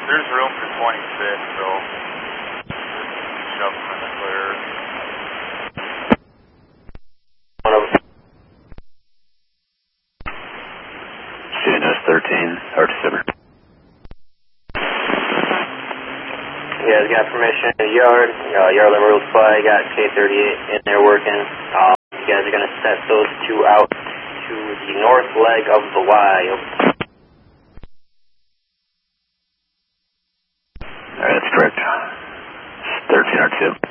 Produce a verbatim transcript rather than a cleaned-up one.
There's room for twenty-six, so shove them in the clear. One of them. C N S thirteen, Arch Silver. You guys got permission in the yard. Uh, yard limit rule supply, got K thirty-eight in there working. Uh, you guys are going to set those two out to the north leg of the Y. Alright, that's correct. thirteen Arch Silver.